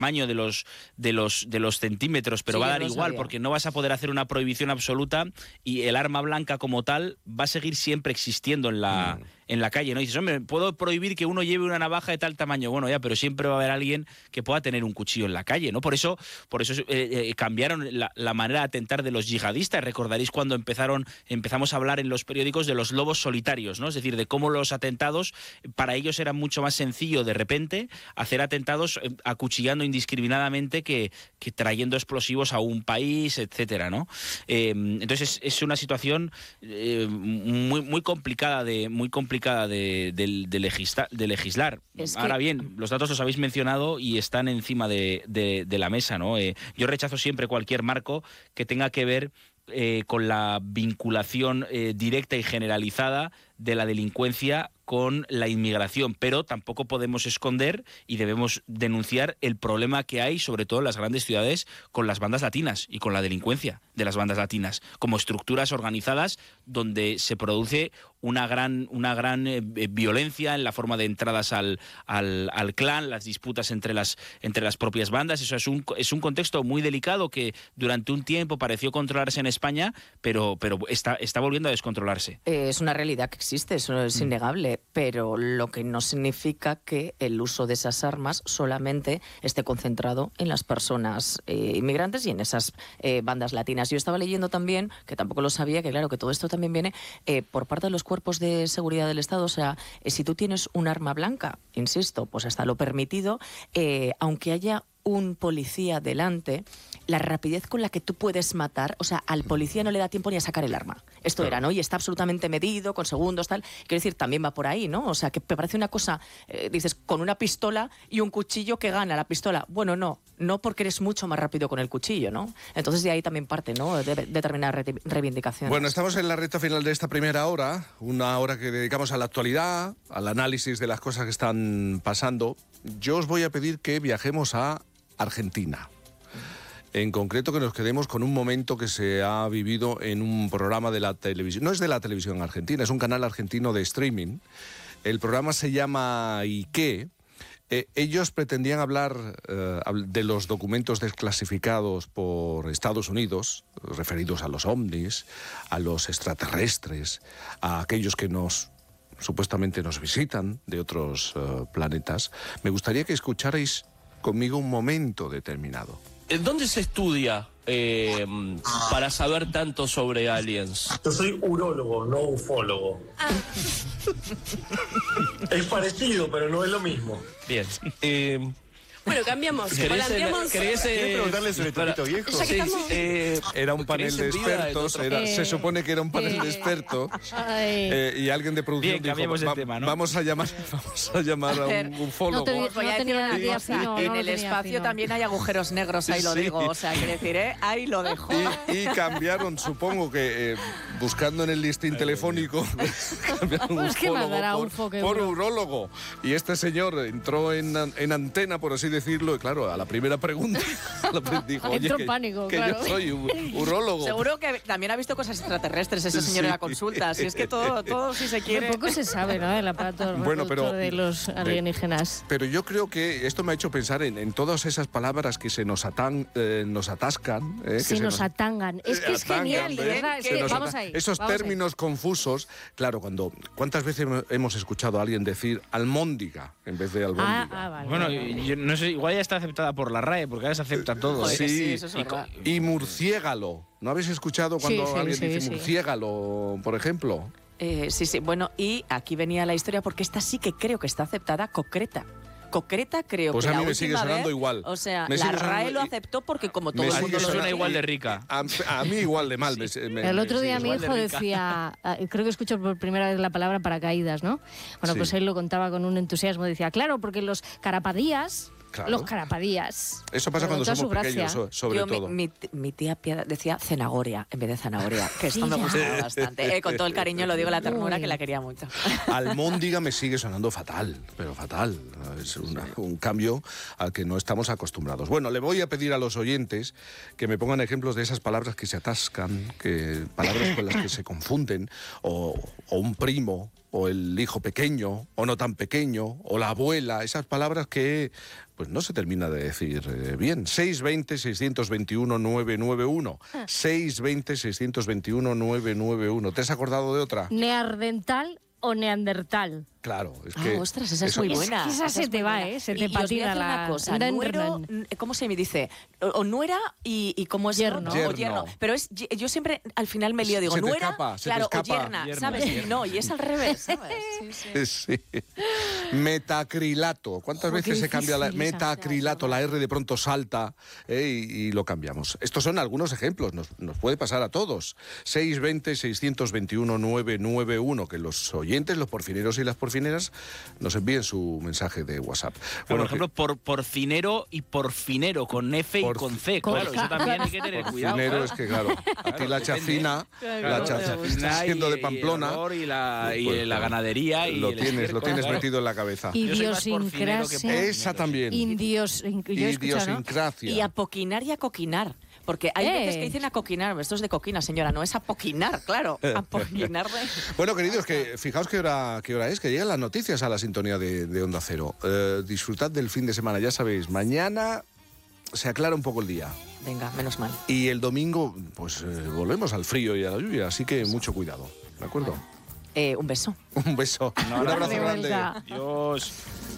tamaño de los centímetros, pero Sí, va a yo dar lo igual, sabía. porque no vas a poder hacer una prohibición absoluta y el arma blanca como tal va a seguir siempre existiendo en la calle, ¿no? Y dices, hombre, puedo prohibir que uno lleve una navaja de tal tamaño, bueno, ya, pero siempre va a haber alguien que pueda tener un cuchillo en la calle, ¿no? Por eso cambiaron la manera de atentar de los yihadistas. Recordaréis cuando empezamos a hablar en los periódicos de los lobos solitarios, ¿no? Es decir, de cómo los atentados, para ellos era mucho más sencillo de repente hacer atentados acuchillando indiscriminadamente que trayendo explosivos a un país, etcétera, ¿no? Entonces es una situación muy complicada de legislar. Ahora bien, los datos los habéis mencionado y están encima de la mesa, ¿no? Yo rechazo siempre cualquier marco que tenga que ver con la vinculación directa y generalizada de la delincuencia con la inmigración, pero tampoco podemos esconder y debemos denunciar el problema que hay, sobre todo en las grandes ciudades, con las bandas latinas y con la delincuencia de las bandas latinas, como estructuras organizadas donde se produce una gran violencia en la forma de entradas al clan, las disputas entre las propias bandas. Eso es un contexto muy delicado que durante un tiempo pareció controlarse en España, pero está volviendo a descontrolarse. Es una realidad que existe, eso es innegable, pero lo que no significa que el uso de esas armas solamente esté concentrado en las personas inmigrantes y en esas bandas latinas. Yo estaba leyendo también, que tampoco lo sabía, que claro, que todo esto también viene por parte de los cuerpos de seguridad del Estado. O sea, si tú tienes un arma blanca, insisto, pues hasta lo permitido, aunque haya un policía delante, la rapidez con la que tú puedes matar, o sea, al policía no le da tiempo ni a sacar el arma. Esto era, ¿no? Y está absolutamente medido, con segundos, tal. Quiero decir, también va por ahí, ¿no? O sea, que me parece una cosa, dices, con una pistola y un cuchillo que gana la pistola. Bueno, no porque eres mucho más rápido con el cuchillo, ¿no? Entonces de ahí también parte, ¿no? De determinadas reivindicaciones. Bueno, estamos en la recta final de esta primera hora, una hora que dedicamos a la actualidad, al análisis de las cosas que están pasando. Yo os voy a pedir que viajemos a Argentina. En concreto, que nos quedemos con un momento que se ha vivido en un programa de la televisión. No es de la televisión argentina, es un canal argentino de streaming. El programa se llama ¿Y qué? Ellos pretendían hablar de los documentos desclasificados por Estados Unidos, referidos a los ovnis, a los extraterrestres, a aquellos que supuestamente nos visitan de otros planetas. Me gustaría que escucharais conmigo un momento determinado. ¿Dónde se estudia para saber tanto sobre aliens? Yo soy urólogo, no ufólogo. Es parecido, pero no es lo mismo. Bien. Bueno, cambiamos. Volanteamos. ¿Querés preguntarle sobre Topito Viejo? Ya que estamos- Era un panel de expertos, se supone que era un panel de expertos, y alguien de producción Bien, cambiemos dijo, el tema, ¿no? vamos a llamar a un ufólogo. Os voy a decir una tenía cosa, fino, en no lo el tenía espacio fino. también hay agujeros negros, ahí lo Sí. digo, o sea, quiero decir, ahí lo dejo. Y cambiaron, supongo que buscando en el listín telefónico, cambiaron Pues que mandará ufólogo ufo, que por uno. urólogo. Y este señor entró en antena, por así decirlo, y claro, a la primera pregunta dijo, oye, Entró en pánico, que claro. yo soy urólogo. Seguro que también ha visto cosas extraterrestres ese señor Sí. en la consulta, si es que todo si se quiere. Poco se sabe, ¿no? El aparato Bueno, pero- de los alienígenas. Pero yo creo que esto me ha hecho pensar en todas esas palabras que se nos atascan. Que Si se nos atangan. Es que es atangan, genial, de ¿ves? verdad. Es Se que nos vamos ata- ahí. Esos vamos ahí. términos confusos. Claro, ¿cuántas veces hemos escuchado a alguien decir almóndiga en vez de albóndiga? Vale. Bueno, yo no sé, igual ya está aceptada por la RAE, porque ahora se acepta todo. Joder, ¿eh? que sí, eso es verdad. Y murciégalo. ¿No habéis escuchado cuando Sí, alguien sí, dice sí. murciégalo, por ejemplo? Sí, bueno, y aquí venía la historia porque esta sí que creo que está aceptada, concreta. Concreta creo Pues que a mí la me sigue última sonando vez, igual. O sea, Me la sigue sonando RAE lo y- aceptó porque como todo Me el sigue mundo lo Suena sabe. igual de rica. A mí igual de mal. El otro día mi igual de hijo rica. decía, creo que escucho por primera vez la palabra paracaídas, ¿no? Bueno, Sí. pues él lo contaba con un entusiasmo, decía, claro, porque los carapadías, Claro. los carapadías. Eso pasa con cuando toda somos su gracia. pequeños, sobre Yo, todo. mi tía Piedad decía cenagoria en vez de zanahoria, que esto me Sí, ya. gustaba bastante. Con todo el cariño lo digo, la ternura, que la quería mucho. Almóndiga me sigue sonando fatal, pero fatal. Es un cambio al que no estamos acostumbrados. Bueno, le voy a pedir a los oyentes que me pongan ejemplos de esas palabras que se atascan, palabras con las que se confunden, o un primo o el hijo pequeño, o no tan pequeño, o la abuela, esas palabras que pues no se termina de decir bien. 620-621-991. 620-621-991. ¿Te has acordado de otra? Neandertal o neandertal. Claro, es que... ostras, esa es muy buena. Esa se te va, se te patina una cosa. Nuero, ¿cómo se me dice? O nuera y ¿cómo es? Yerno. O yerno. Pero yo siempre al final me lío, digo, se te nuera, escapa, claro, se te o escapa. yerna, Yerno, ¿sabes? yerno. No, y es al revés, ¿sabes? Sí. Metacrilato. ¿Cuántas Qué veces se cambia la difícil esa. metacrilato? La R de pronto salta y lo cambiamos. Estos son algunos ejemplos, nos puede pasar a todos. 620-621-991, que los oyentes, los porfineros y las porfineras, nos envíen su mensaje de WhatsApp. Por ejemplo, porcinero y porfinero, con F y con C. Claro, eso también hay que tener cuidado. Porfinero es que, claro, aquí la chacina, la chacina siendo de Pamplona, y la ganadería. Y lo tienes claro. metido en la cabeza. Idiosincrasia. Esa también. Idiosincrasia. Y apoquinar y acoquinar. Porque hay veces que dicen acoquinar, esto es de coquina, señora, no es apoquinar, claro. Apoquinar de... Bueno, queridos, que fijaos qué hora es, que llegan las noticias a la sintonía de Onda Cero. Disfrutad del fin de semana, ya sabéis, mañana se aclara un poco el día. Venga, menos mal. Y el domingo, pues volvemos al frío y a la lluvia, así que mucho cuidado, ¿de acuerdo? Un beso. Un beso, un abrazo grande. Dios.